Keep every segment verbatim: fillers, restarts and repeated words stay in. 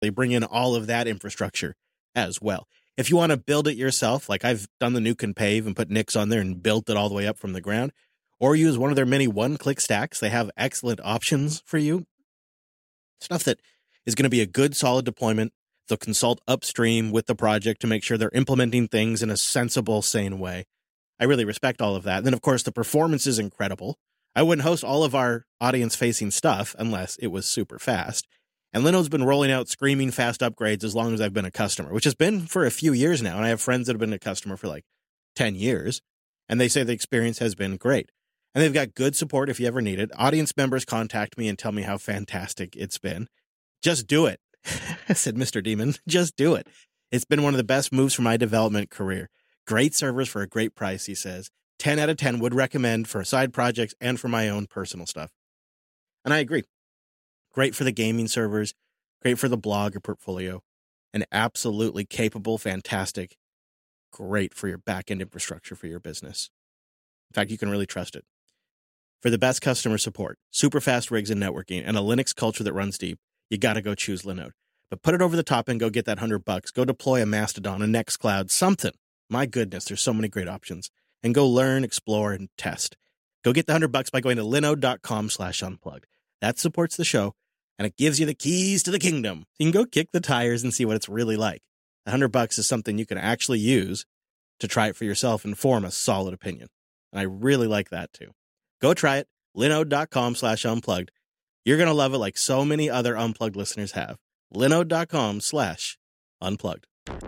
They bring in all of that infrastructure as well. If you want to build it yourself, like I've done the Nuke and Pave and put Nix on there and built it all the way up from the ground, or use one of their many one-click stacks, they have excellent options for you. Stuff that is going to be a good, solid deployment. They'll consult upstream with the project to make sure they're implementing things in a sensible, sane way. I really respect all of that. And then, of course, the performance is incredible. I wouldn't host all of our audience-facing stuff unless it was super fast. And Linode's been rolling out screaming fast upgrades as long as I've been a customer, which has been for a few years now. And I have friends that have been a customer for like ten years, and they say the experience has been great. And they've got good support if you ever need it. Audience members contact me and tell me how fantastic it's been. Just do it, said Mister Demon. Just do it. It's been one of the best moves for my development career. Great servers for a great price, he says. ten out of ten would recommend for side projects and for my own personal stuff. And I agree. Great for the gaming servers, great for the blog or portfolio, and absolutely capable, fantastic, great for your back-end infrastructure for your business. In fact, you can really trust it. For the best customer support, super fast rigs and networking, and a Linux culture that runs deep, you got to go choose Linode. But put it over the top and go get that hundred bucks. Go deploy a Mastodon, a Nextcloud, something. My goodness, there's so many great options. And go learn, explore, and test. Go get the hundred bucks by going to linode.com slash unplugged. That supports the show, and it gives you the keys to the kingdom. You can go kick the tires and see what it's really like. A hundred bucks is something you can actually use to try it for yourself and form a solid opinion. And I really like that too. Go try it. Linode.com slash unplugged. You're going to love it like so many other Unplugged listeners have. Linode.com slash unplugged.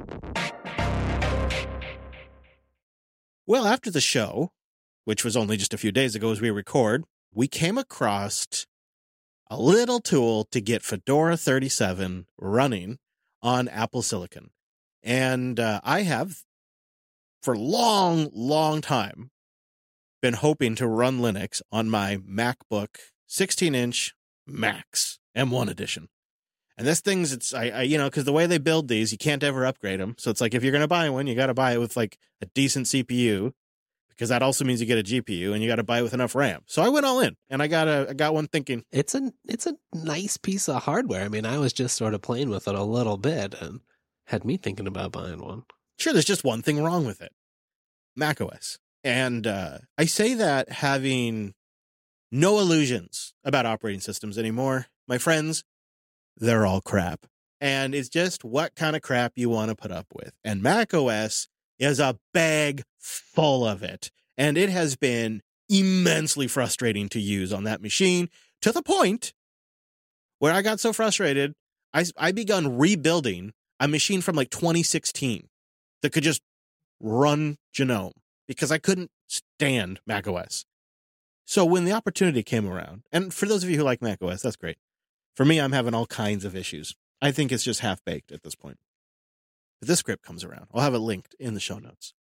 Well, after the show, which was only just a few days ago as we record, we came across a little tool to get Fedora thirty-seven running on Apple Silicon. And uh, I have, for a long, long time, been hoping to run Linux on my MacBook sixteen-inch Max M one edition. And this thing's, it's, I, I you know, because the way they build these, you can't ever upgrade them. So it's like, if you're going to buy one, you got to buy it with like a decent C P U, because that also means you get a G P U, and you got to buy it with enough RAM. So I went all in, and I got a, I got one thinking. It's a, it's a nice piece of hardware. I mean, I was just sort of playing with it a little bit and had me thinking about buying one. Sure, there's just one thing wrong with it. macOS. And uh, I say that having no illusions about operating systems anymore. My friends, they're all crap. And it's just what kind of crap you want to put up with. And macOS is a bag full of it. And it has been immensely frustrating to use on that machine, to the point where I got so frustrated, I, I begun rebuilding a machine from like twenty sixteen that could just run GNOME, because I couldn't stand macOS. So when the opportunity came around, and for those of you who like macOS, that's great. For me, I'm having all kinds of issues. I think it's just half-baked at this point. But this script comes around. I'll have it linked in the show notes.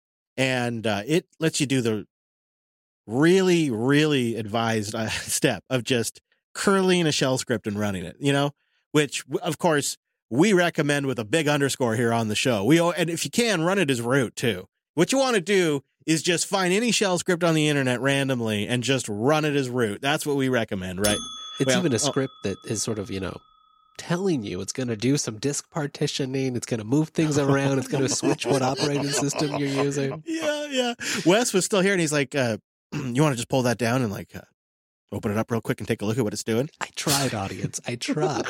And uh, it lets you do the really, really advised uh, step of just curling a shell script and running it, you know, which, of course, we recommend with a big underscore here on the show. We And if you can, run it as root, too. What you want to do is just find any shell script on the internet randomly and just run it as root. That's what we recommend, right? It's well, even a oh. script that is sort of, you know, telling you it's going to do some disk partitioning. It's going to move things around. It's going to switch what operating system you're using. Yeah, yeah. Wes was still here, and he's like, uh, you want to just pull that down and like uh, open it up real quick and take a look at what it's doing? I tried, audience. I tried.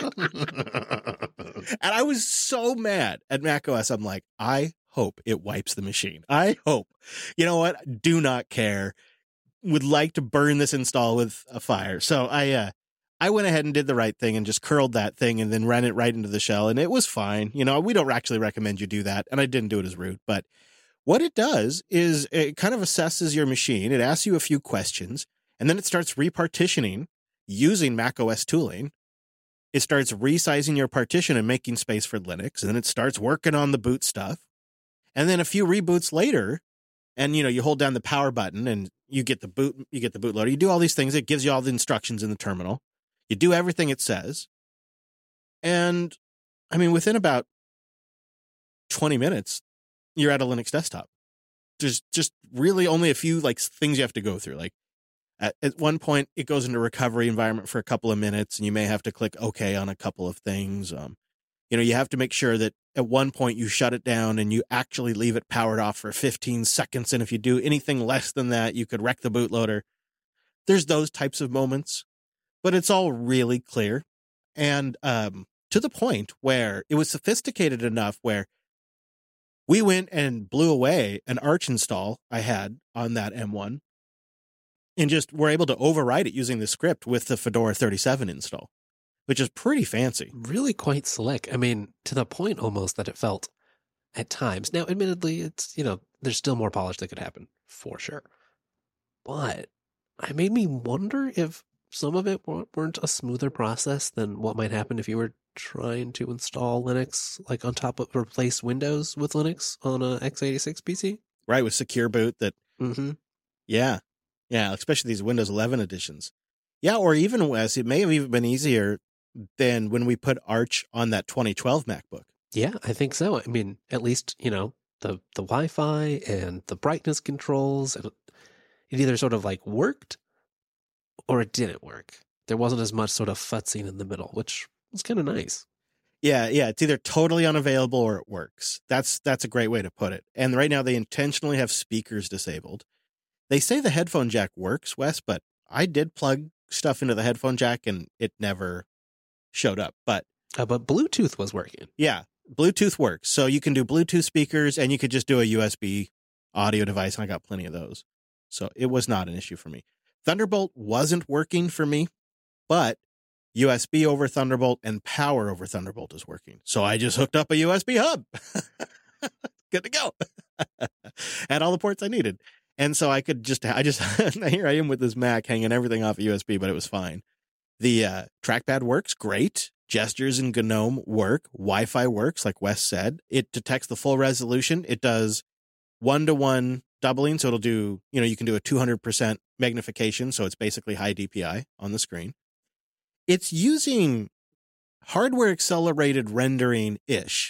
And I was so mad at macOS. I'm like, I hope it wipes the machine. I hope. You know what? Do not care. Would like to burn this install with a fire. So I uh, I went ahead and did the right thing and just curled that thing and then ran it right into the shell, and it was fine. You know, we don't actually recommend you do that, and I didn't do it as root. But what it does is it kind of assesses your machine. It asks you a few questions, and then it starts repartitioning using macOS tooling. It starts resizing your partition and making space for Linux, and then it starts working on the boot stuff. And then a few reboots later, and you know, you hold down the power button and you get the boot, you get the bootloader. You do all these things. It gives you all the instructions in the terminal. You do everything it says. And I mean, within about twenty minutes, you're at a Linux desktop. There's just really only a few like things you have to go through. Like at, at one point, it goes into recovery environment for a couple of minutes, and you may have to click OK on a couple of things. Um, You know, you have to make sure that at one point you shut it down and you actually leave it powered off for fifteen seconds. And if you do anything less than that, you could wreck the bootloader. There's those types of moments, but it's all really clear. And um, to the point where it was sophisticated enough where we went and blew away an Arch install I had on that M one and just were able to override it using the script with the Fedora thirty-seven install, which is pretty fancy. Really quite slick. I mean, to the point almost that it felt at times. Now, admittedly, it's, you know, there's still more polish that could happen, for sure. But it made me wonder if some of it weren't a smoother process than what might happen if you were trying to install Linux, like on top of, replace Windows with Linux on a x eighty-six P C. Right, with Secure Boot that, mm-hmm. yeah, yeah, especially these Windows eleven editions. Yeah, or even, Wes, it may have even been easier than when we put Arch on that twenty twelve MacBook. Yeah, I think so. I mean, at least, you know, the, the Wi-Fi and the brightness controls, it, it either sort of like worked or it didn't work. There wasn't as much sort of futzing in the middle, which was kind of nice. Yeah, yeah, it's either totally unavailable or it works. That's that's a great way to put it. And right now they intentionally have speakers disabled. They say the headphone jack works, Wes, but I did plug stuff into the headphone jack and it never showed up. But uh, but Bluetooth was working. Yeah, Bluetooth works. So you can do Bluetooth speakers and you could just do a U S B audio device. And I got plenty of those. So it was not an issue for me. Thunderbolt wasn't working for me, but U S B over Thunderbolt and power over Thunderbolt is working. So I just hooked up a U S B hub. Good to go. Had all the ports I needed. And so I could just, I just, here I am with this Mac hanging everything off a U S B, but it was fine. The uh, trackpad works great. Gestures in GNOME work. Wi-Fi works, like Wes said. It detects the full resolution. It does one-to-one doubling, so it'll do, you know, you can do a two hundred percent magnification, so it's basically high D P I on the screen. It's using hardware-accelerated rendering-ish.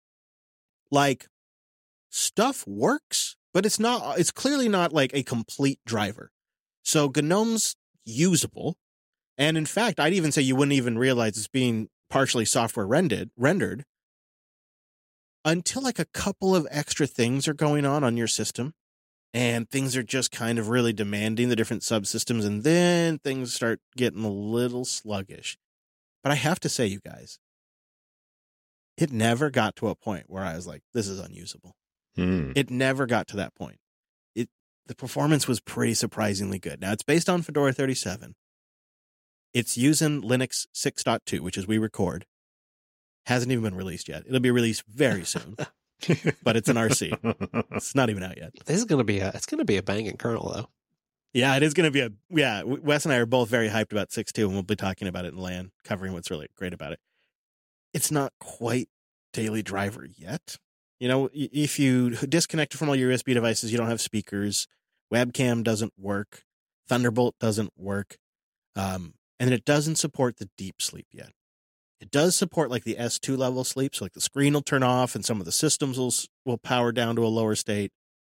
Like, stuff works, but it's not, it's clearly not like a complete driver. So GNOME's usable. And in fact, I'd even say you wouldn't even realize it's being partially software rendered, rendered until like a couple of extra things are going on on your system and things are just kind of really demanding the different subsystems. And then things start getting a little sluggish. But I have to say, you guys, it never got to a point where I was like, this is unusable. Hmm. It never got to that point. It, the performance was pretty surprisingly good. Now it's based on Fedora thirty-seven. It's using Linux six point two, which is we record. Hasn't even been released yet. It'll be released very soon, but it's an R C. It's not even out yet. This is going to be a, it's going to be a banging kernel though. Yeah, it is going to be a, yeah, Wes and I are both very hyped about six point two and we'll be talking about it in LAN, covering what's really great about it. It's not quite daily driver yet. You know, if you disconnect from all your U S B devices, you don't have speakers. Webcam doesn't work. Thunderbolt doesn't work. Um, And it doesn't support the deep sleep yet. It does support like the S two level sleep. So like the screen will turn off and some of the systems will, will power down to a lower state.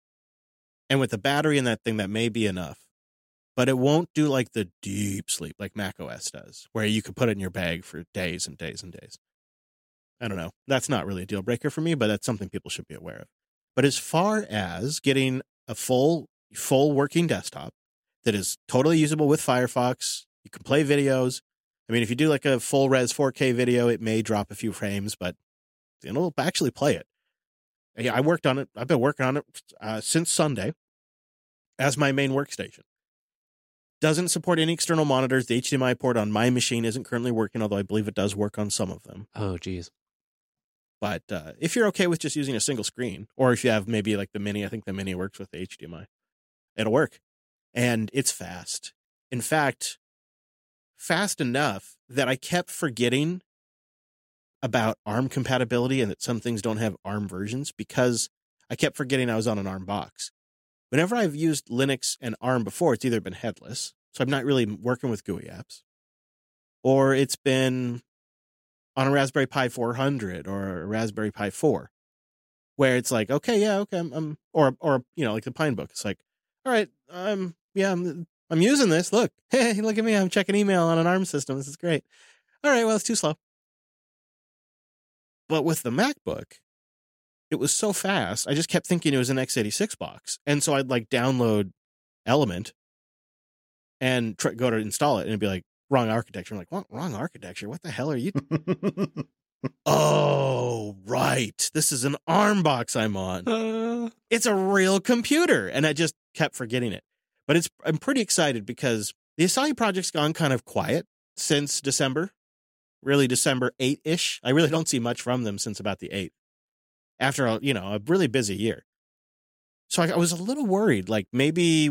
And with the battery in that thing, that may be enough. But it won't do like the deep sleep like macOS does, where you could put it in your bag for days and days and days. I don't know. That's not really a deal breaker for me, but that's something people should be aware of. But as far as getting a full, full working desktop that is totally usable with Firefox, you can play videos. I mean, if you do like a full res four K video, it may drop a few frames, but it'll actually play it. Yeah, I worked on it. I've been working on it uh, since Sunday as my main workstation. Doesn't support any external monitors. The H D M I port on my machine isn't currently working, although I believe it does work on some of them. Oh, geez. But uh, if you're okay with just using a single screen, or if you have maybe like the Mini, I think the Mini works with the H D M I, it'll work. And it's fast. In fact, fast enough that I kept forgetting about ARM compatibility and that some things don't have ARM versions because I kept forgetting I was on an ARM box. Whenever I've used Linux and ARM before, it's either been headless, so I'm not really working with G U I apps, or it's been on a Raspberry Pi four hundred or a Raspberry Pi four, where it's like, okay, yeah, okay, I'm, I'm or or you know, like the Pinebook. It's like, all right, um, yeah, I'm. I'm using this. Look, hey, look at me. I'm checking email on an ARM system. This is great. All right. Well, it's too slow. But with the MacBook, it was so fast. I just kept thinking it was an x eighty-six box. And so I'd like download Element and try, go to install it and it'd be like, wrong architecture. I'm like, what? Wrong architecture? What the hell are you? Oh, right. This is an ARM box I'm on. Uh... It's a real computer. And I just kept forgetting it. But it's I'm pretty excited because the Asahi project's gone kind of quiet since December. Really December eighth-ish. I really don't see much from them since about the eighth. After a, you know, a really busy year. So I, I was a little worried. Like maybe,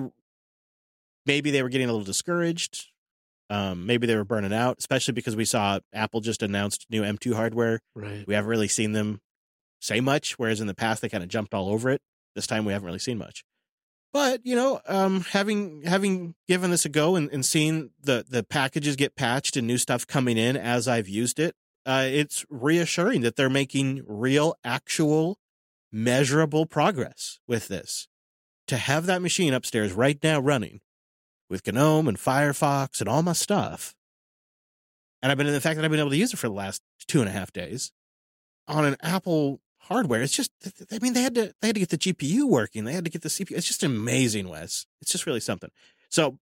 maybe they were getting a little discouraged. Um, maybe they were burning out, especially because we saw Apple just announced new M two hardware. Right. We haven't really seen them say much, whereas in the past they kind of jumped all over it. This time we haven't really seen much. But, you know, um, having having given this a go and, and seeing the, the packages get patched and new stuff coming in as I've used it, uh, it's reassuring that they're making real, actual, measurable progress with this. To have that machine upstairs right now running with GNOME and Firefox and all my stuff, and I've been in the fact that I've been able to use it for the last two and a half days on an Apple hardware. It's just, I mean, they had to, they had to get the G P U working. They had to get the C P U. It's just amazing, Wes. It's just really something. So,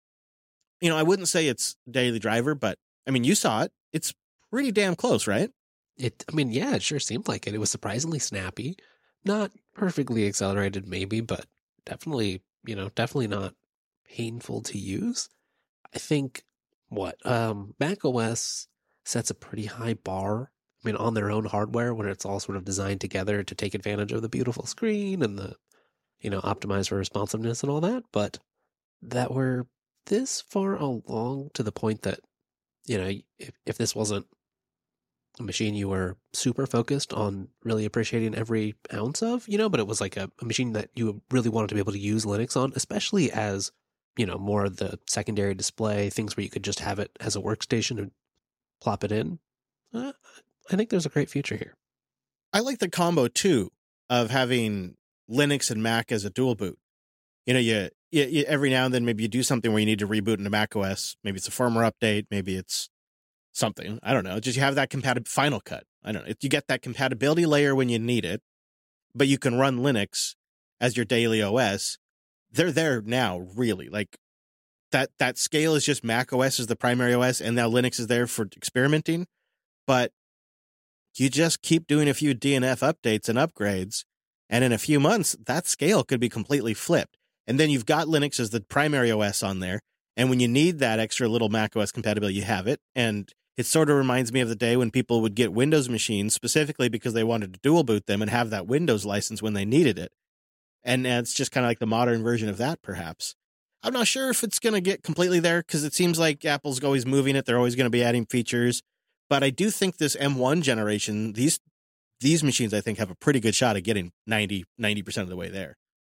you know, I wouldn't say it's daily driver, but I mean, you saw it. It's pretty damn close, right? It, I mean, yeah, it sure seemed like it. It was surprisingly snappy, not perfectly accelerated, maybe, but definitely, you know, definitely not painful to use. I think what, um, Mac O S sets a pretty high bar. I mean, on their own hardware, when it's all sort of designed together to take advantage of the beautiful screen and the, you know, optimize for responsiveness and all that. But that we're this far along to the point that, you know, if, if this wasn't a machine you were super focused on really appreciating every ounce of, you know, but it was like a, a machine that you really wanted to be able to use Linux on, especially as, you know, more of the secondary display, things where you could just have it as a workstation and plop it in. Uh, I think there's a great future here. I like the combo, too, of having Linux and Mac as a dual boot. You know, you, you, you every now and then maybe you do something where you need to reboot into Mac O S. Maybe it's a firmware update. Maybe it's something. I don't know. Just you have that compatible Final Cut. I don't know. You get that compatibility layer when you need it, but you can run Linux as your daily O S. They're there now, really. Like that, that scale is just Mac O S is the primary O S, and now Linux is there for experimenting. But you just keep doing a few D N F updates and upgrades, and in a few months, that scale could be completely flipped. And then you've got Linux as the primary O S on there, and when you need that extra little Mac O S compatibility, you have it. And it sort of reminds me of the day when people would get Windows machines specifically because they wanted to dual boot them and have that Windows license when they needed it. And it's just kind of like the modern version of that, perhaps. I'm not sure if it's going to get completely there because it seems like Apple's always moving it. They're always going to be adding features. But I do think this M one generation, these these machines, I think, have a pretty good shot at getting ninety, ninety percent of the way there.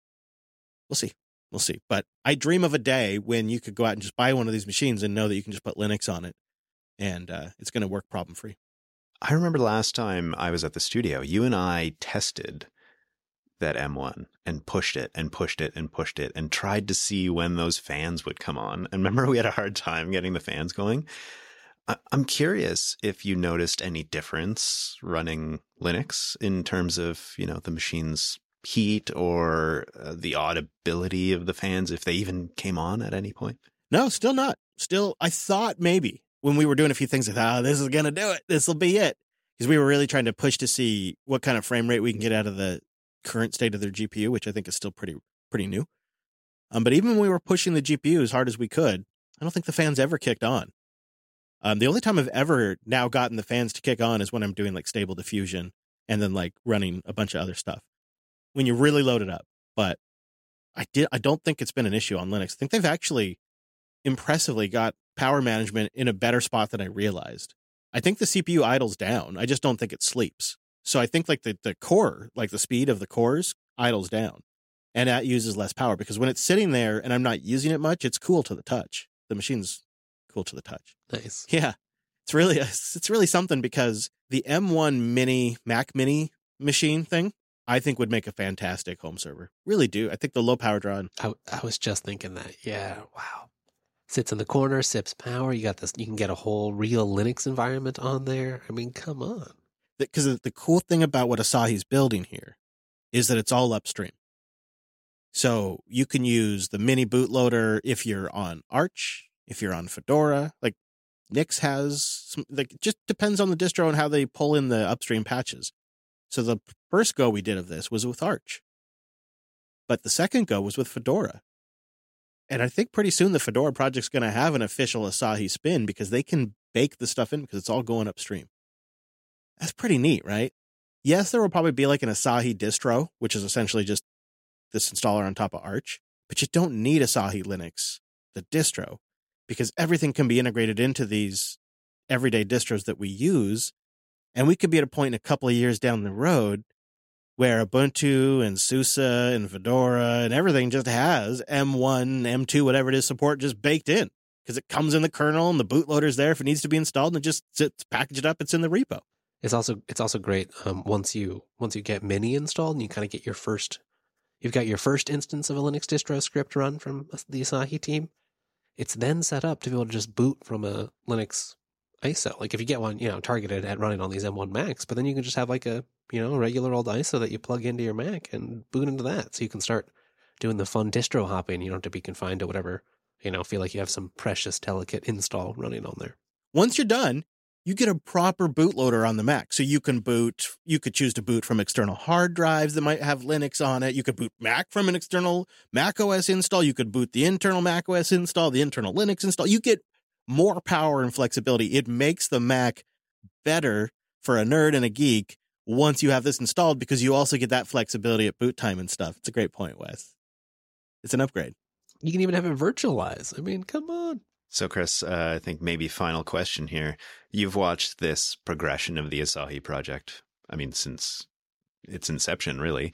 We'll see. We'll see. But I dream of a day when you could go out and just buy one of these machines and know that you can just put Linux on it. And uh, it's going to work problem-free. I remember last time I was at the studio, you and I tested that M one and pushed it and pushed it and pushed it and tried to see when those fans would come on. And remember, we had a hard time getting the fans going. I'm curious if you noticed any difference running Linux in terms of, you know, the machine's heat or uh, the audibility of the fans, if they even came on at any point. No, still not. Still, I thought maybe when we were doing a few things, I thought, oh, this is going to do it. This will be it. Because we were really trying to push to see what kind of frame rate we can get out of the current state of their G P U, which I think is still pretty, pretty new. Um, but even when we were pushing the G P U as hard as we could, I don't think the fans ever kicked on. Um, the only time I've ever now gotten the fans to kick on is when I'm doing like Stable Diffusion and then like running a bunch of other stuff when you really load it up. But I did, I don't think it's been an issue on Linux. I think they've actually impressively got power management in a better spot than I realized. I think the C P U idles down. I just don't think it sleeps. So I think like the, the core, like the speed of the cores idles down and that uses less power because when it's sitting there and I'm not using it much, it's cool to the touch. The machine's cool to the touch. Nice. Yeah. It's really, it's really something because the M one mini Mac mini machine thing, I think would make a fantastic home server. Really do. I think the low power draw. I, I was just thinking that. Yeah. Wow. Sits in the corner, sips power. You got this. You can get a whole real Linux environment on there. I mean, come on. Because the, the cool thing about what Asahi's building here is that it's all upstream. So you can use the mini bootloader if you're on Arch, if you're on Fedora. Like Nix has some, like, it just depends on the distro and how they pull in the upstream patches. So the first go we did of this was with Arch. But the second go was with Fedora. And I think pretty soon the Fedora project's going to have an official Asahi spin because they can bake the stuff in because it's all going upstream. That's pretty neat, right? Yes, there will probably be like an Asahi distro, which is essentially just this installer on top of Arch, but you don't need Asahi Linux, the distro, because everything can be integrated into these everyday distros that we use. And we could be at a point in a couple of years down the road where Ubuntu and SUSE and Fedora and everything just has M one, M two, whatever it is, support just baked in because it comes in the kernel and the bootloader's there if it needs to be installed and it just sits, package it up. It's in the repo. It's also it's also great um, once you once you get Mini installed and you kind of get your first, you've got your first instance of a Linux distro script run from the Asahi team. It's then set up to be able to just boot from a Linux I S O. Like if you get one, you know, targeted at running on these M one Macs, but then you can just have like a, you know, regular old I S O that you plug into your Mac and boot into that. So you can start doing the fun distro hopping. You don't have to be confined to whatever, you know, feel like you have some precious Telekit install running on there. Once you're done, you get a proper bootloader on the Mac. So you can boot, you could choose to boot from external hard drives that might have Linux on it. You could boot Mac from an external Mac O S install. You could boot the internal Mac O S install, the internal Linux install. You get more power and flexibility. It makes the Mac better for a nerd and a geek once you have this installed because you also get that flexibility at boot time and stuff. It's a great point, Wes. It's an upgrade. You can even have it virtualize. I mean, come on. So, Chris, uh, I think maybe final question here. You've watched this progression of the Asahi project. I mean, since its inception, really.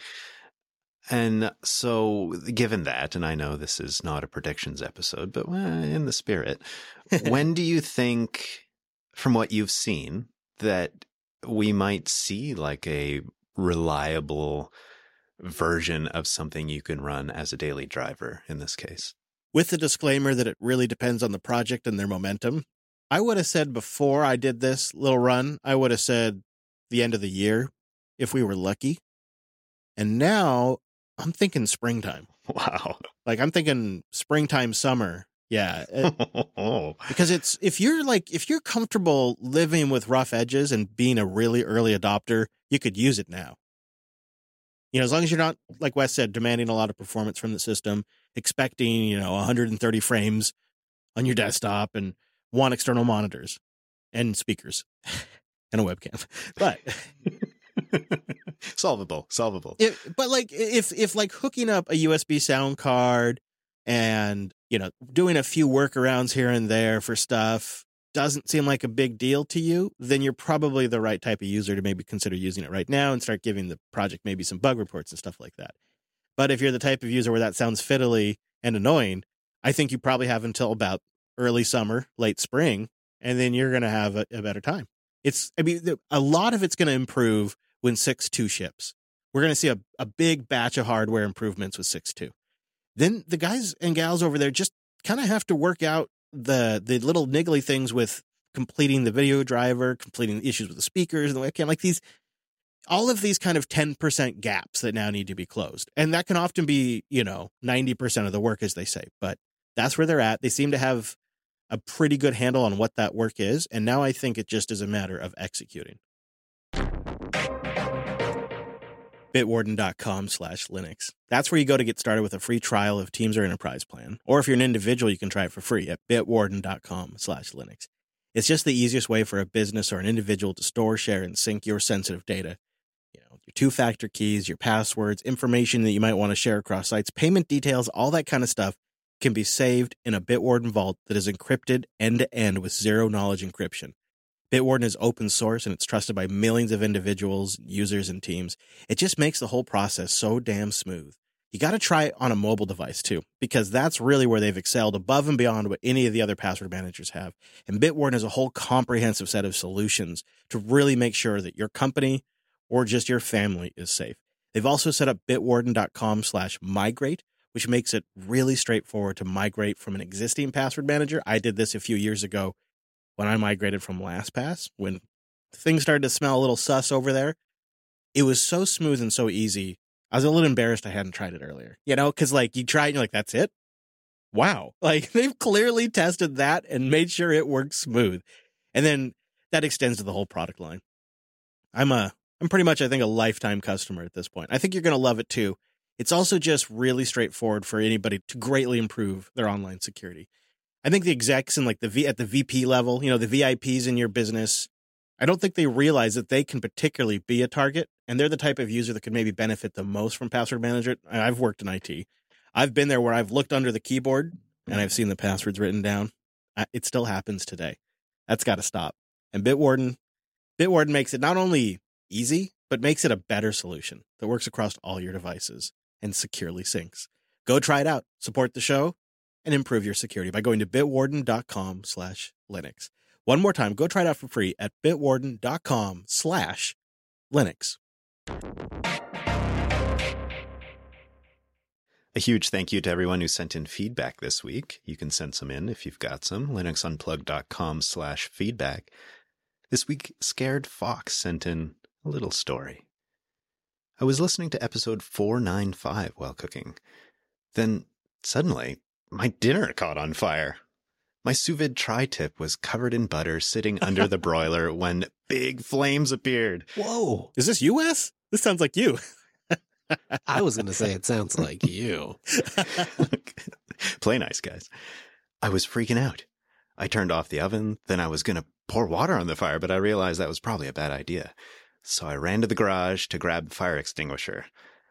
And so, given that, and I know this is not a predictions episode, but well, in the spirit, when do you think, from what you've seen, that we might see like a reliable version of something you can run as a daily driver in this case? With the disclaimer that it really depends on the project and their momentum, I would have said before I did this little run, I would have said the end of the year if we were lucky. And now I'm thinking springtime. Wow. Like I'm thinking springtime, summer. Yeah. It, because it's, if you're like, if you're comfortable living with rough edges and being a really early adopter, you could use it now. You know, as long as you're not, like Wes said, demanding a lot of performance from the system, expecting, you know, one hundred thirty frames on your desktop and one external monitors and speakers and a webcam. But solvable, solvable. It, but like if, if like hooking up a U S B sound card and, you know, doing a few workarounds here and there for stuff doesn't seem like a big deal to you, then you're probably the right type of user to maybe consider using it right now and start giving the project maybe some bug reports and stuff like that. But if you're the type of user where that sounds fiddly and annoying, I think you probably have until about early summer, late spring, and then you're going to have a, a better time. It's, I mean, a lot of it's going to improve when six point two ships. We're going to see a, a big batch of hardware improvements with six point two. Then the guys and gals over there just kind of have to work out the the little niggly things with completing the video driver, completing the issues with the speakers and the webcam, like these, all of these kind of ten percent gaps that now need to be closed. And that can often be, you know, ninety percent of the work, as they say, but that's where they're at. They seem to have a pretty good handle on what that work is. And now I think it just is a matter of executing. Bitwarden.com slash Linux. That's where you go to get started with a free trial of Teams or Enterprise plan. Or if you're an individual, you can try it for free at bitwarden.com slash Linux. It's just the easiest way for a business or an individual to store, share, and sync your sensitive data. You know, your two-factor keys, your passwords, information that you might want to share across sites, payment details, all that kind of stuff can be saved in a Bitwarden vault that is encrypted end-to-end with zero-knowledge encryption. Bitwarden is open source and it's trusted by millions of individuals, users, and teams. It just makes the whole process so damn smooth. You got to try it on a mobile device too, because that's really where they've excelled above and beyond what any of the other password managers have. And Bitwarden has a whole comprehensive set of solutions to really make sure that your company or just your family is safe. They've also set up bitwarden.com slash migrate, which makes it really straightforward to migrate from an existing password manager. I did this a few years ago when I migrated from LastPass, when things started to smell a little sus over there. It was so smooth and so easy. I was a little embarrassed I hadn't tried it earlier, you know, because like you try it and you're like, that's it. Wow. Like they've clearly tested that and made sure it works smooth. And then that extends to the whole product line. I'm a, I'm pretty much, I think, a lifetime customer at this point. I think you're going to love it too. It's also just really straightforward for anybody to greatly improve their online security. I think the execs and like the V at the V P level, you know, the V I Ps in your business, I don't think they realize that they can particularly be a target, and they're the type of user that could maybe benefit the most from password management. I've worked in I T. I've been there where I've looked under the keyboard and I've seen the passwords written down. It still happens today. That's got to stop. And Bitwarden, Bitwarden makes it not only easy, but makes it a better solution that works across all your devices and securely syncs. Go try it out, support the show, and improve your security by going to bitwarden.com slash Linux. One more time, go try it out for free at bitwarden.com slash Linux. A huge thank you to everyone who sent in feedback this week. You can send some in if you've got some. linuxunplugged.com slash feedback. This week, Scared Fox sent in a little story. I was listening to episode four ninety-five while cooking. Then, suddenly, my dinner caught on fire. My sous vide tri-tip was covered in butter sitting under the broiler when big flames appeared. Whoa. Is this U S? This sounds like you. I was going to say it sounds like you. Play nice, guys. I was freaking out. I turned off the oven, then I was going to pour water on the fire, but I realized that was probably a bad idea. So I ran to the garage to grab the fire extinguisher.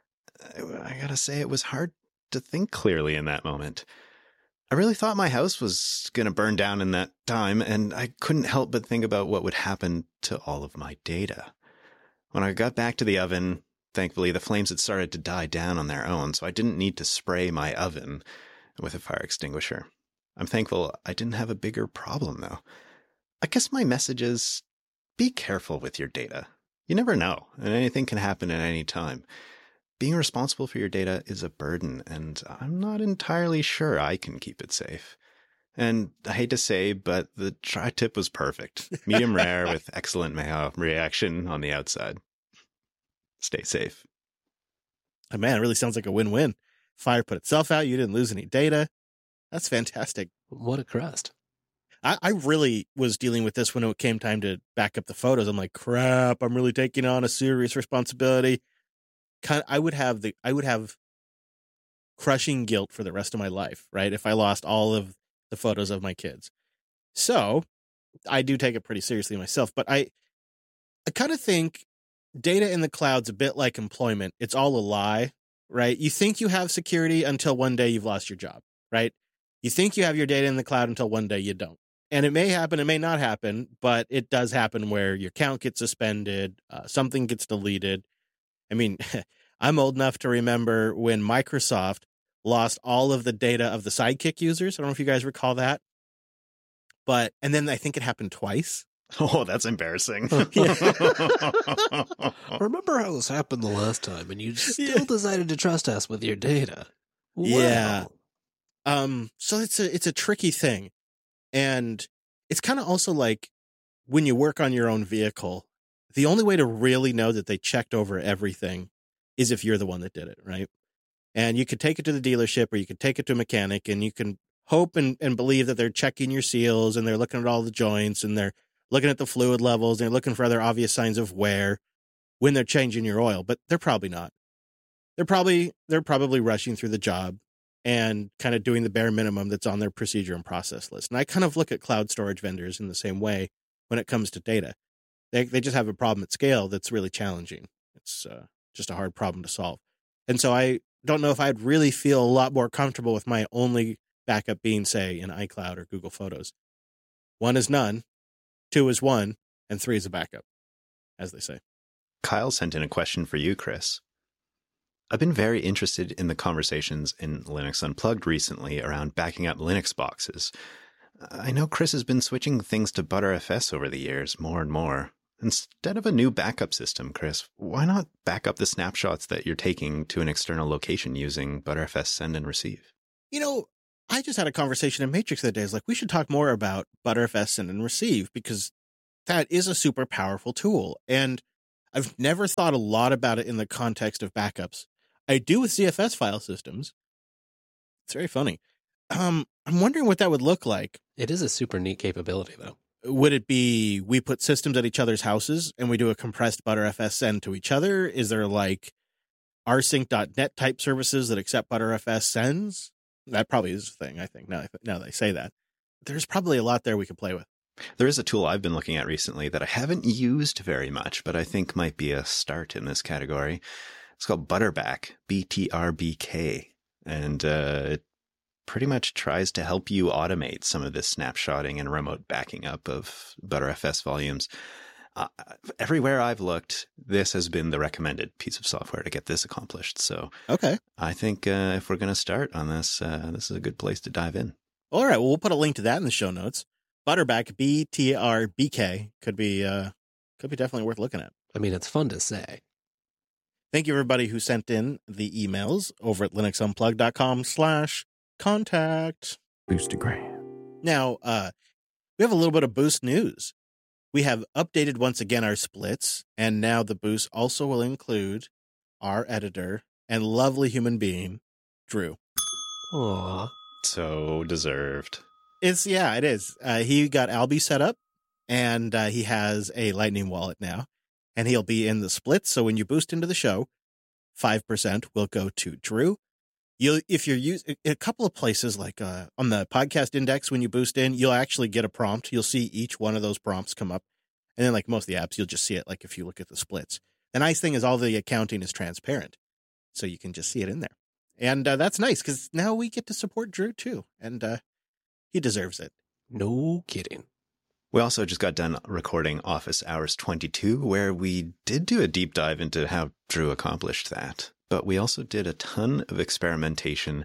I gotta say, it was hard to think clearly in that moment. I really thought my house was going to burn down in that time, and I couldn't help but think about what would happen to all of my data. When I got back to the oven, thankfully the flames had started to die down on their own, so I didn't need to spray my oven with a fire extinguisher. I'm thankful I didn't have a bigger problem, though. I guess my message is, be careful with your data. You never know, and anything can happen at any time. Being responsible for your data is a burden, and I'm not entirely sure I can keep it safe. And I hate to say, but the tri-tip was perfect. Medium rare with excellent mayo reaction on the outside. Stay safe. Oh, man, it really sounds like a win-win. Fire put itself out. You didn't lose any data. That's fantastic. What a crust. I, I really was dealing with this when it came time to back up the photos. I'm like, crap, I'm really taking on a serious responsibility. Kind of, I would have the I would have crushing guilt for the rest of my life, right? If I lost all of the photos of my kids. So I do take it pretty seriously myself, but I I kind of think data in the cloud's a bit like employment. It's all a lie, right? You think you have security until one day you've lost your job, right? You think you have your data in the cloud until one day you don't. And it may happen, it may not happen, but it does happen where your account gets suspended, uh, something gets deleted. I mean, I'm old enough to remember when Microsoft lost all of the data of the Sidekick users. I don't know if you guys recall that. But, and then I think it happened twice. Oh, that's embarrassing. Remember how this happened the last time and you still Yeah. decided to trust us with your data? Yeah. Wow. Um, so it's a, it's a tricky thing. And it's kind of also like when you work on your own vehicle, the only way to really know that they checked over everything is if you're the one that did it, right? And you could take it to the dealership or you could take it to a mechanic and you can hope and, and believe that they're checking your seals and they're looking at all the joints and they're looking at the fluid levels and they're looking for other obvious signs of wear when they're changing your oil, but they're probably not. They're probably, they're probably rushing through the job and kind of doing the bare minimum that's on their procedure and process list. And I kind of look at cloud storage vendors in the same way when it comes to data. They they just have a problem at scale that's really challenging. It's uh, just a hard problem to solve. And so I don't know if I'd really feel a lot more comfortable with my only backup being, say, in iCloud or Google Photos. One is none, two is one, and three is a backup, as they say. Kyle sent in a question for you, Chris. I've been very interested in the conversations in Linux Unplugged recently around backing up Linux boxes. I know Chris has been switching things to ButterFS over the years, more and more. Instead of a new backup system, Chris, why not back up the snapshots that you're taking to an external location using ButterFS Send and Receive? You know, I just had a conversation in Matrix the other day. I was like, we should talk more about ButterFS Send and Receive because that is a super powerful tool. And I've never thought a lot about it in the context of backups. I do with C F S file systems. It's very funny. Um, I'm wondering what that would look like. It is a super neat capability, though. Would it be we put systems at each other's houses and we do a compressed Btrfs send to each other? Is there like rsync dot net type services that accept Btrfs sends? That probably is a thing, I think, now, now that I say that. There's probably a lot there we could play with. There is a tool I've been looking at recently that I haven't used very much, but I think might be a start in this category. It's called Butterback, B T R B K. And uh, it pretty much tries to help you automate some of this snapshotting and remote backing up of Btrfs volumes. Uh, everywhere I've looked, this has been the recommended piece of software to get this accomplished. So okay, I think uh, if we're going to start on this, uh, this is a good place to dive in. All right, well, we'll put a link to that in the show notes. Butterback, B T R B K, could be uh, could be definitely worth looking at. I mean, it's fun to say. Thank you, everybody who sent in the emails over at linuxunplugged.com slash contact. Boostagram. Now, uh, we have a little bit of Boost news. We have updated once again our splits, and now the Boost also will include our editor and lovely human being, Drew. Aww. So deserved. It's, yeah, it is. Uh, he got Alby set up, and uh, he has a Lightning wallet now, and he'll be in the splits. So when you boost into the show, five percent will go to Drew. You'll, if you're using a couple of places, like uh, on the podcast index, when you boost in, you'll actually get a prompt. You'll see each one of those prompts come up. And then like most of the apps, you'll just see it like if you look at the splits. The nice thing is all the accounting is transparent. So you can just see it in there. And uh, that's nice because now we get to support Drew too. And uh, he deserves it. No kidding. We also just got done recording Office Hours twenty-two, where we did do a deep dive into how Drew accomplished that. But we also did a ton of experimentation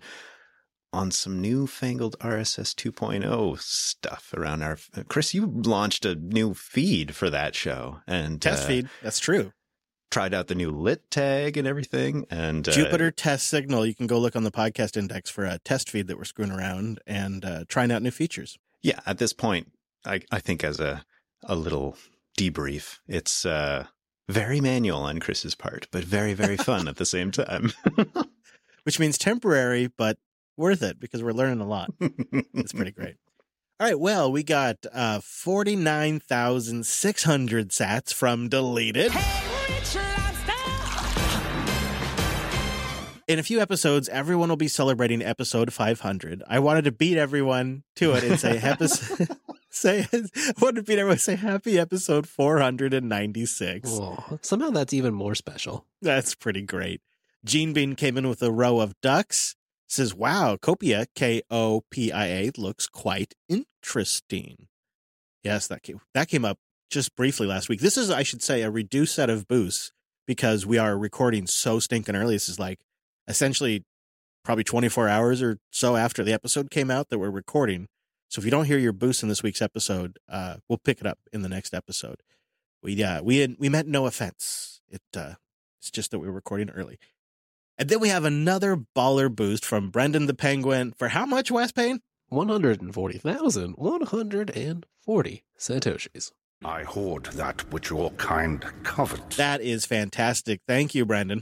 on some newfangled R S S two point oh stuff around our... Chris, you launched a new feed for that show. and Test uh, feed. That's true. Tried out the new lit tag and everything. And uh, Jupyter Test Signal. You can go look on the podcast index for a test feed that we're screwing around and uh, trying out new features. Yeah, at this point, I, I think as a, a little debrief, it's... Uh, very manual on Chris's part, but very, very fun at the same time. Which means temporary, but worth it because we're learning a lot. It's pretty great. All right, well, we got uh, forty-nine thousand six hundred sats from Deleted. In a few episodes, everyone will be celebrating episode five hundred. I wanted to beat everyone to it and say episode... Say, I wanted to beat everyone. Say happy episode four hundred ninety-six. Oh, somehow that's even more special. That's pretty great. Gene Bean came in with a row of ducks. Says, wow, Copia, K O P I A, looks quite interesting. Yes, that came, that came up just briefly last week. This is, I should say, a reduced set of boosts because we are recording so stinking early. This is like essentially probably twenty-four hours or so after the episode came out that we're recording. So if you don't hear your boost in this week's episode, uh, we'll pick it up in the next episode. We yeah, we had, we meant no offense. It uh, it's just that we were recording early. And then we have another baller boost from Brendan the Penguin for how much, Wes Payne? one hundred forty thousand one hundred forty Satoshis. I hoard that which your kind covet. That is fantastic. Thank you, Brendan.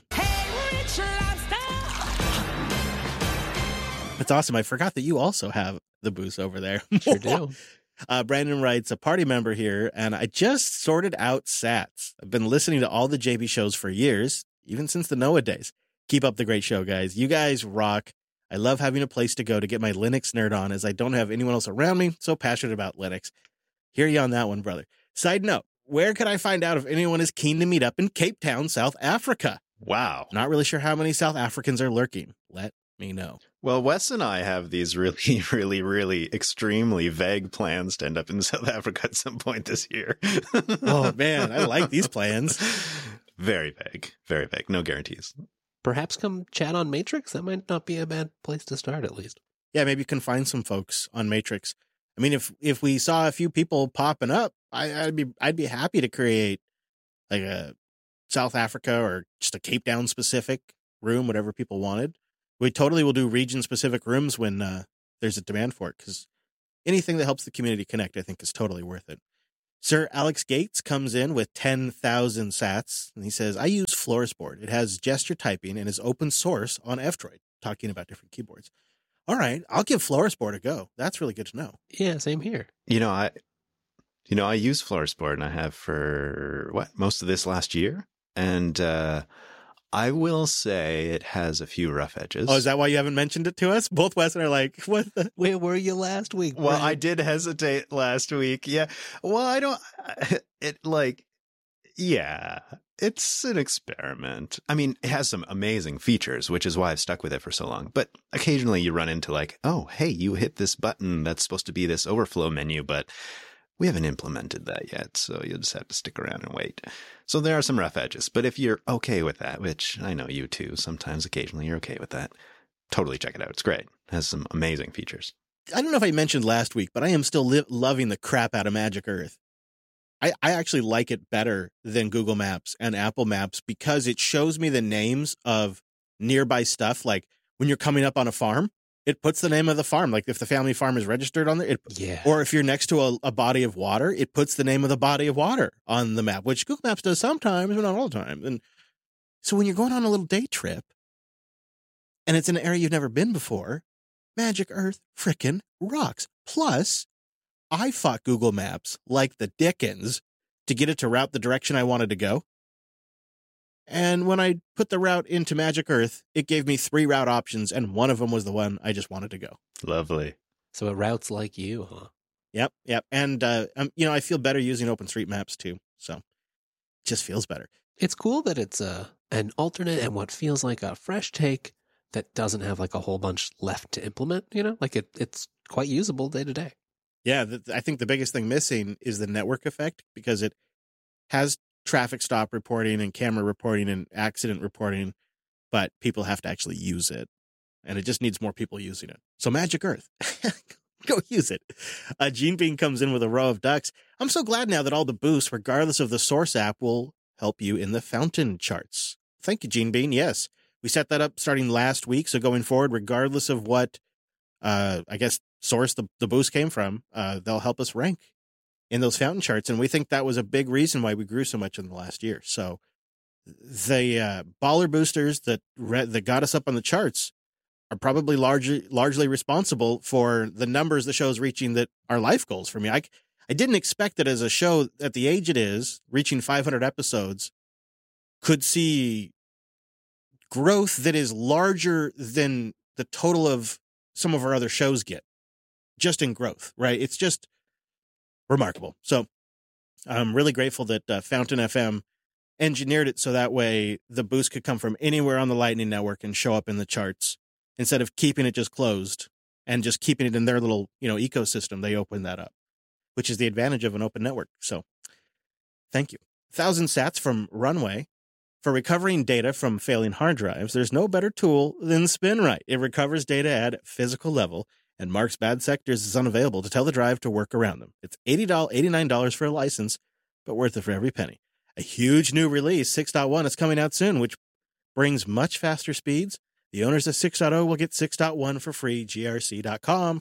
That's awesome. I forgot that you also have the boost over there. Sure do. Uh, Brandon writes, a party member here, and I just sorted out sats. I've been listening to all the J B shows for years, even since the Noah days. Keep up the great show, guys. You guys rock. I love having a place to go to get my Linux nerd on, as I don't have anyone else around me so passionate about Linux. Hear you on that one, brother. Side note, where can I find out if anyone is keen to meet up in Cape Town, South Africa? Wow. Not really sure how many South Africans are lurking. Let me know. Well, Wes and I have these really, really, really extremely vague plans to end up in South Africa at some point this year. Oh, man, I like these plans. Very vague. Very vague. No guarantees. Perhaps come chat on Matrix. That might not be a bad place to start, at least. Yeah, maybe you can find some folks on Matrix. I mean, if if we saw a few people popping up, I, I'd be I'd be happy to create like a South Africa or just a Cape Town specific room, whatever people wanted. We totally will do region specific rooms when uh, there's a demand for it, because anything that helps the community connect, I think, is totally worth it. Sir Alex Gates comes in with ten thousand sats, and he says, I use Floorsport. It has gesture typing and is open source on F-Droid, talking about different keyboards. All right, I'll give Floorsport a go. That's really good to know. Yeah, same here. You know, I, you know, I use Floorsport, and I have for what most of this last year, and uh, I will say it has a few rough edges. Oh, is that why you haven't mentioned it to us? Both Wes and I are like, what the? Where were you last week? Well, Brad? I did hesitate last week. Yeah. Well, I don't. It like, yeah, it's an experiment. I mean, it has some amazing features, which is why I've stuck with it for so long. But occasionally you run into like, oh, hey, you hit this button that's supposed to be this overflow menu, but we haven't implemented that yet, so you'll just have to stick around and wait. So there are some rough edges, but if you're okay with that, which I know you too, sometimes occasionally you're okay with that, totally check it out. It's great. It has some amazing features. I don't know if I mentioned last week, but I am still li- loving the crap out of Magic Earth. I, I actually like it better than Google Maps and Apple Maps because it shows me the names of nearby stuff. Like when you're coming up on a farm, it puts the name of the farm. Like if the family farm is registered on there, it, Yeah. or if you're next to a, a body of water, it puts the name of the body of water on the map, which Google Maps does sometimes, but not all the time. And so when you're going on a little day trip and it's in an area you've never been before, Magic Earth frickin' rocks. Plus, I fought Google Maps like the dickens to get it to route the direction I wanted to go. And when I put the route into Magic Earth, it gave me three route options, and one of them was the one I just wanted to go. Lovely. So it routes like you, huh? Yep, yep. And, uh, um, you know, I feel better using OpenStreetMaps, too. So it just feels better. It's cool that it's a, an alternate and what feels like a fresh take that doesn't have like a whole bunch left to implement, you know? Like it, it's quite usable day to day. Yeah, the, I think the biggest thing missing is the network effect because it has traffic stop reporting and camera reporting and accident reporting, but people have to actually use it. And it just needs more people using it. So Magic Earth, go use it. Uh, Gene Bean comes in with a row of ducks. I'm so glad now that all the boosts, regardless of the source app, will help you in the fountain charts. Thank you, Gene Bean. Yes, we set that up starting last week. So going forward, regardless of what, uh, I guess, source the, the boost came from, uh, they'll help us rank in those fountain charts. And we think that was a big reason why we grew so much in the last year. So the uh, baller boosters that re- that got us up on the charts are probably largely largely responsible for the numbers the show's reaching that are life goals for me. I, I didn't expect that as a show at the age it is, reaching five hundred episodes, could see growth that is larger than the total of some of our other shows get, just in growth, right? It's just remarkable. So I'm really grateful that uh, Fountain F M engineered it so that way the boost could come from anywhere on the Lightning Network and show up in the charts instead of keeping it just closed and just keeping it in their little, you know, ecosystem. They opened that up, which is the advantage of an open network. So thank you. Thousand sats from Runway. For recovering data from failing hard drives, there's no better tool than SpinRite. It recovers data at physical level and marks bad sectors as unavailable to tell the drive to work around them. It's eighty dollars, eighty-nine dollars for a license, but worth it for every penny. A huge new release, six point one, is coming out soon, which brings much faster speeds. The owners of six point oh will get six point one for free, G R C dot com.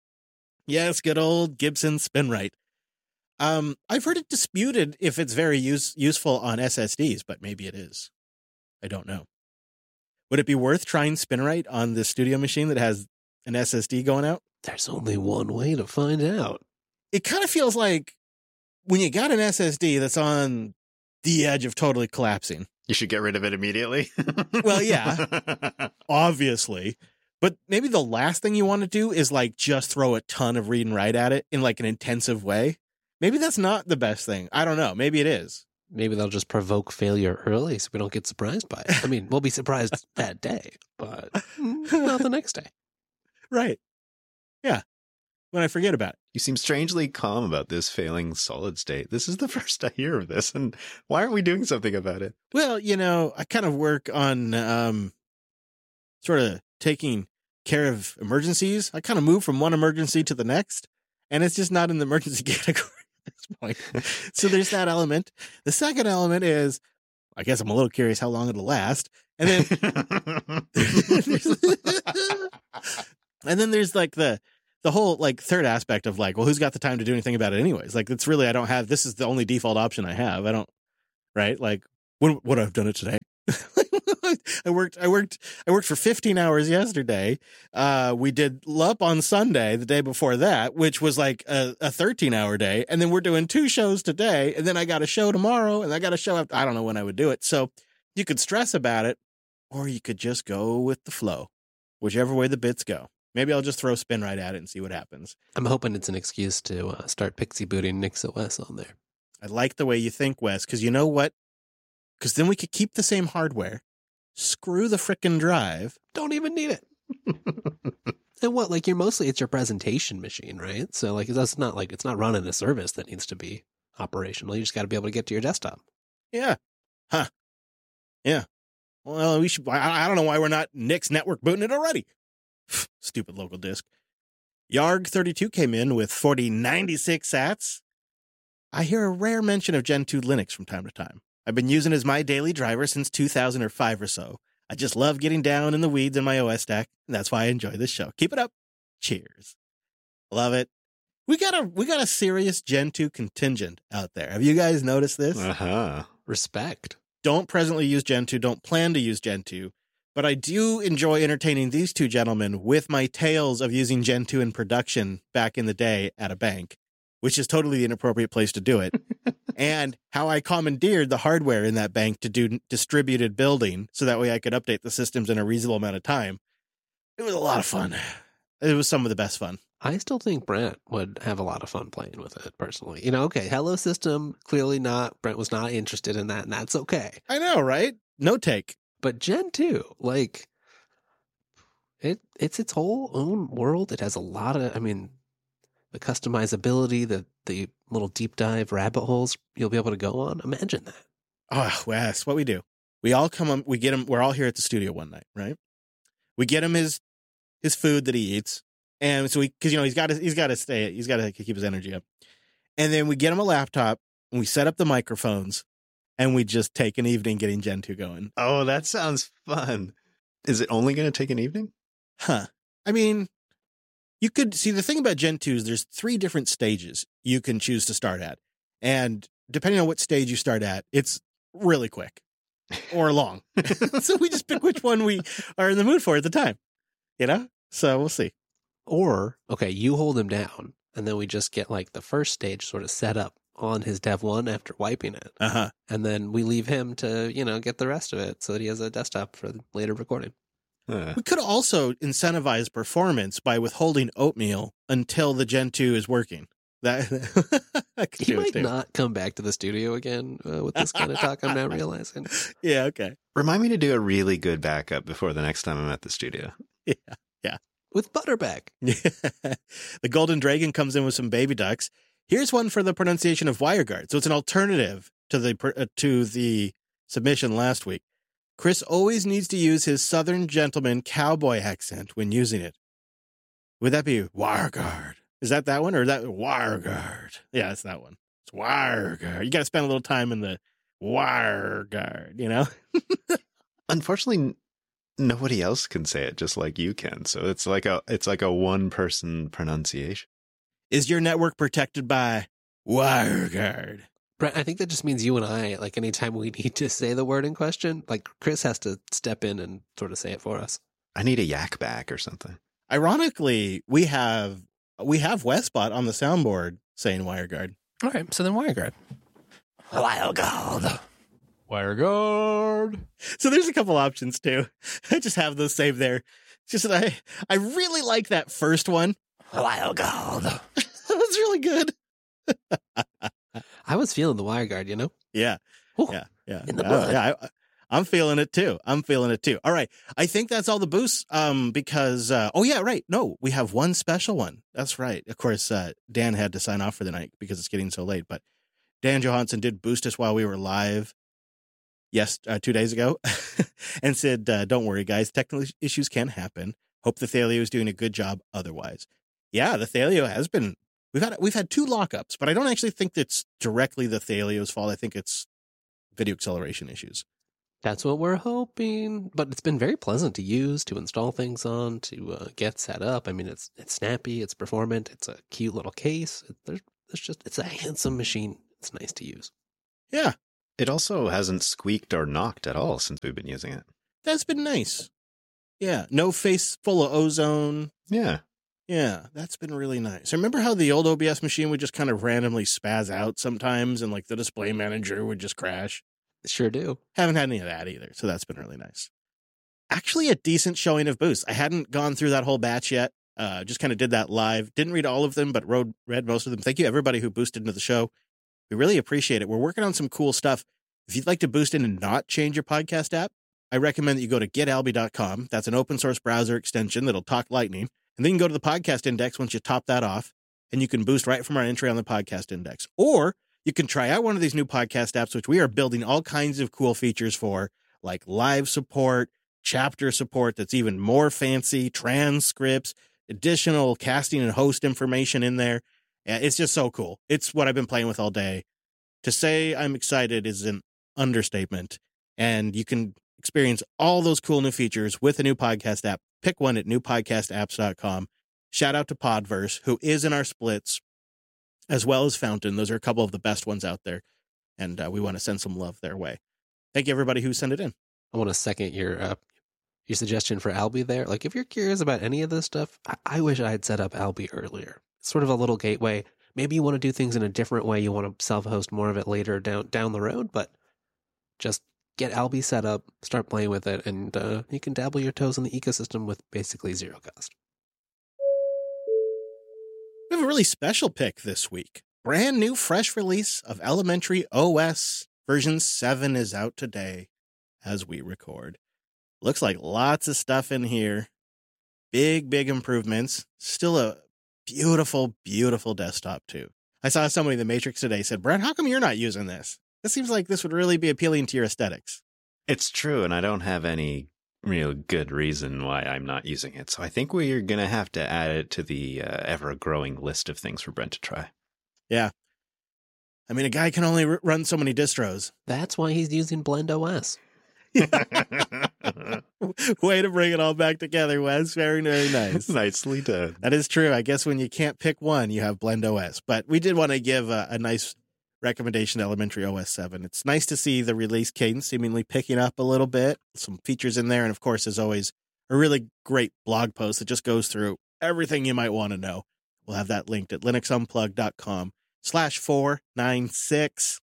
Yes, good old Gibson SpinRite. Um, I've heard it disputed if it's very use, useful on S S Ds, but maybe it is. I don't know. Would it be worth trying SpinRite on the studio machine that has an S S D going out? There's only one way to find out. It kind of feels like when you got an S S D that's on the edge of totally collapsing. You should get rid of it immediately. Well, yeah, obviously. But maybe the last thing you want to do is like just throw a ton of read and write at it in like an intensive way. Maybe that's not the best thing. I don't know. Maybe it is. Maybe they'll just provoke failure early so we don't get surprised by it. I mean, we'll be surprised that day, but not the next day. Right. Yeah. When I forget about it. You seem strangely calm about this failing solid state. This is the first I hear of this, and why aren't we doing something about it? Well, you know, I kind of work on um, sort of taking care of emergencies. I kind of move from one emergency to the next, and it's just not in the emergency category at this point. So there's that element. The second element is, I guess I'm a little curious how long it'll last. And then, and then there's like the, the whole like third aspect of like, well, who's got the time to do anything about it anyways? Like, it's really, I don't have, this is the only default option I have. I don't, right? Like, when would I've done it today? I worked, I worked, I worked for fifteen hours yesterday. Uh, we did L U P on Sunday, the day before that, which was like a, a thirteen hour day. And then we're doing two shows today. And then I got a show tomorrow and I got a show after, I don't know when I would do it. So you could stress about it, or you could just go with the flow, whichever way the bits go. Maybe I'll just throw spin right at it and see what happens. I'm hoping it's an excuse to uh, start pixie booting NixOS on there. I like the way you think, Wes, because you know what? Because then we could keep the same hardware, screw the frickin' drive. Don't even need it. And what, like, you're mostly, it's your presentation machine, right? So, like, that's not like, it's not running a service that needs to be operational. You just got to be able to get to your desktop. Yeah. Huh. Yeah. Well, we should, I, I don't know why we're not Nix network booting it already. Stupid local disk. Yarg thirty-two came in with forty ninety-six sats. I hear a rare mention of Gen two Linux from time to time. I've been using it as my daily driver since two thousand five or so. I just love getting down in the weeds in my O S stack, and that's why I enjoy this show. Keep it up. Cheers. Love it. We got a we got a serious Gen two contingent out there. Have you guys noticed this? Uh-huh. Respect. Don't presently use Gen two, don't plan to use Gen two, but I do enjoy entertaining these two gentlemen with my tales of using Gen two in production back in the day at a bank, which is totally the inappropriate place to do it, and how I commandeered the hardware in that bank to do distributed building so that way I could update the systems in a reasonable amount of time. It was a lot of fun. It was some of the best fun. I still think Brent would have a lot of fun playing with it, personally. You know, okay, Hello System, clearly not. Brent was not interested in that, and that's okay. I know, right? No take. But Gen two, like, it it's its whole own world. It has a lot of, I mean, the customizability, the the little deep dive rabbit holes you'll be able to go on. Imagine that. Oh, Wes, what we do. We all come, on, we get him, we're all here at the studio one night, right? We get him his his food that he eats. And so we, because, you know, he's got to, he's got to stay, he's got to keep his energy up. And then we get him a laptop and we set up the microphones and we just take an evening getting Gen two going. Oh, that sounds fun. Is it only going to take an evening? Huh. I mean, you could see the thing about Gen two is there's three different stages you can choose to start at. And depending on what stage you start at, it's really quick or long. So we just pick which one we are in the mood for at the time, you know? So we'll see. Or, okay, you hold him down, and then we just get like the first stage sort of set up on his Dev one after wiping it. Uh-huh. And then we leave him to, you know, get the rest of it so that he has a desktop for later recording. Huh. We could also incentivize performance by withholding oatmeal until the Gen two is working. That, that could He do it might too. not come back to the studio again uh, with this kind of talk, I'm now realizing. Yeah, okay. Remind me to do a really good backup before the next time I'm at the studio. Yeah. With Butterback. The Golden Dragon comes in with some baby ducks. Here's one for the pronunciation of WireGuard. So it's an alternative to the uh, to the submission last week. Chris always needs to use his Southern gentleman cowboy accent when using it. Would that be WireGuard? Is that that one or is that WireGuard? Yeah, it's that one. It's WireGuard. You got to spend a little time in the WireGuard, you know? Unfortunately, nobody else can say it just like you can. So it's like a it's like a one person pronunciation. Is your network protected by WireGuard? Brent, I think that just means you and I, like anytime we need to say the word in question, like Chris has to step in and sort of say it for us. I need a yak back or something. Ironically, we have we have Westbot on the soundboard saying WireGuard. All right, so then WireGuard. WireGuard. WireGuard. So there's a couple options too. I just have those saved there. Just that I I really like that first one. WireGuard. That's really good. I was feeling the WireGuard, you know? Yeah. Ooh, Yeah. Yeah. in the Uh, blood. yeah. I, I'm feeling it too. I'm feeling it too. All right. I think that's all the boosts. Um, because uh, oh yeah, right. No, we have one special one. That's right. Of course, uh, Dan had to sign off for the night because it's getting so late. But Dan Johansson did boost us while we were live. Yes, uh, two days ago, and said, uh, "Don't worry, guys. Technical issues can happen. Hope the Thalio is doing a good job. Otherwise, yeah, the Thalio has been. We've had we've had two lockups, but I don't actually think it's directly the Thalio's fault. I think it's video acceleration issues. That's what we're hoping. But it's been very pleasant to use, to install things on, to uh, get set up. I mean, it's it's snappy, it's performant, it's a cute little case. It, there's, it's just, it's a handsome machine. It's nice to use. Yeah, It also hasn't squeaked or knocked at all since we've been using it. that's been nice. Yeah, no face full of ozone. Yeah. Yeah, that's been really nice. Remember how the old O B S machine would just kind of randomly spaz out sometimes and like the display manager would just crash? Sure do. Haven't had any of that either, so that's been really nice. Actually, a decent showing of boosts. I hadn't gone through that whole batch yet. Uh, just kind of did that live. Didn't read all of them, but wrote, read most of them. Thank you, everybody who boosted into the show. We really appreciate it. We're working on some cool stuff. If you'd like to boost in and not change your podcast app, I recommend that you go to get alby dot com. That's an open source browser extension that'll talk Lightning. And then you can go to the podcast index once you top that off, and you can boost right from our entry on the podcast index. Or you can try out one of these new podcast apps, which we are building all kinds of cool features for, like live support, chapter support that's even more fancy, transcripts, additional casting and host information in there. It's just so cool. It's what I've been playing with all day. To say I'm excited is an understatement. And you can experience all those cool new features with a new podcast app. Pick one at new podcast apps dot com. Shout out to Podverse, who is in our splits, as well as Fountain. Those are a couple of the best ones out there. And uh, we want to send some love their way. Thank you, everybody who sent it in. I want to second your uh, your suggestion for Alby there. Like, if you're curious about any of this stuff, I, I wish I had set up Alby earlier. It's sort of a little gateway. Maybe you want to do things in a different way. You want to self-host more of it later down down the road, but just get Alby set up, start playing with it, and uh, you can dabble your toes in the ecosystem with basically zero cost. We have a really special pick this week. Brand new fresh release of Elementary O S. Version seven is out today as we record. Looks like lots of stuff in here. Big, big improvements. Still a beautiful, beautiful desktop, too. I saw somebody in the Matrix today said, Brent, how come you're not using this? This seems like this would really be appealing to your aesthetics. It's true, and I don't have any real good reason why I'm not using it. So I think we're going to have to add it to the uh, ever-growing list of things for Brent to try. Yeah. I mean, a guy can only r- run so many distros. That's why he's using Blend O S. Way to bring it all back together, Wes. Very, very nice. Nicely done. That is true. I guess when you can't pick one, you have Blend O S. But we did want to give a, a nice recommendation to Elementary O S seven. It's nice to see the release cadence seemingly picking up a little bit. Some features in there. And of course, as always, a really great blog post that just goes through everything you might want to know. We'll have that linked at linuxunplug.com slash 496.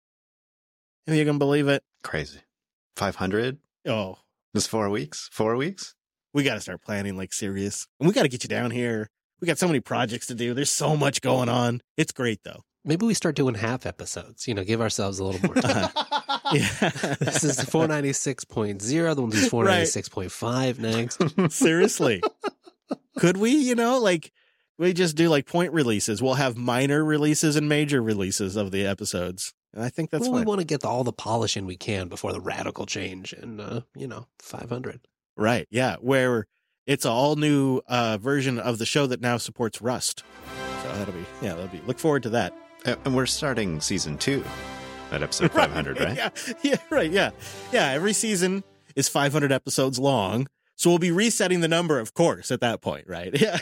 If you can believe it. Crazy. five hundred? Oh, Just four weeks? Four weeks? we got to start planning like serious. And we got to get you down here. We got so many projects to do. There's so much going on. It's great, though. Maybe we start doing half episodes, you know, give ourselves a little more time. Yeah. This is four ninety-six point oh, the one is four ninety-six point five next. Seriously. Could we, you know, like, we just do like point releases. We'll have minor releases and major releases of the episodes. And I think that's well, fine. we want to get the, all the polish in we can before the radical change in, uh, you know, five hundred. Right. Yeah. Where it's an all new uh, version of the show that now supports Rust. So that'll be, yeah, that'll be, look forward to that. Uh, And we're starting season two at episode five hundred, right? Yeah. Yeah. Right. Yeah. Yeah. Every season is five hundred episodes long. So we'll be resetting the number, of course, at that point. Right. Yeah.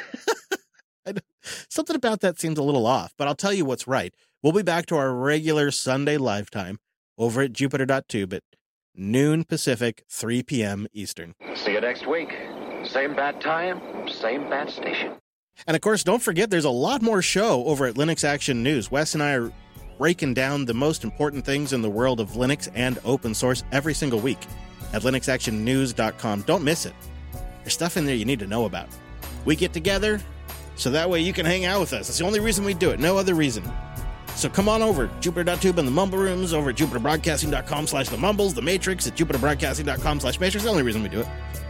I don't- Something about that seems a little off, but I'll tell you what's right. We'll be back to our regular Sunday live time over at jupiter dot tube at noon Pacific, three p.m. Eastern. See you next week. Same bat time, same bat station. And of course, don't forget there's a lot more show over at Linux Action News. Wes and I are breaking down the most important things in the world of Linux and open source every single week at linux action news dot com. Don't miss it. There's stuff in there you need to know about. We get together so that way you can hang out with us. It's the only reason we do it. No other reason. So come on over, jupiter dot tube and the Mumble Rooms, over at jupiter broadcasting dot com slash the Mumbles, the Matrix at jupiter broadcasting dot com slash Matrix. The only reason we do it.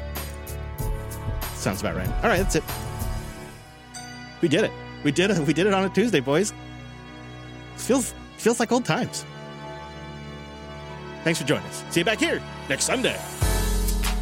Sounds about right. All right, that's it. We did it. We did it. We did it on a Tuesday, boys. Feels feels like old times. Thanks for joining us. See you back here next Sunday.